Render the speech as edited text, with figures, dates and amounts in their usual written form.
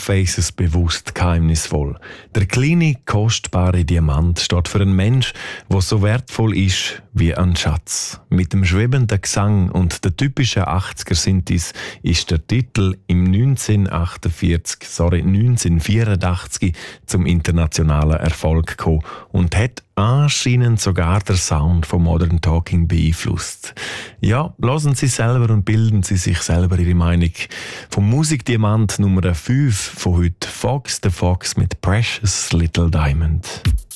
Faces bewusst geheimnisvoll. Der kleine, kostbare Diamant steht für einen Mensch, der so wertvoll ist wie ein Schatz. Mit dem schwebenden Gesang und der typischen 80er-Synthes ist der Titel im 1984 zum internationalen Erfolg gekommen und hat anscheinend sogar der Sound von Modern Talking beeinflusst. Ja, lassen Sie selber und bilden Sie sich selber Ihre Meinung. Vom Musikdiamant Nummer 5 von heute, Fox the Fox mit Precious Little Diamond.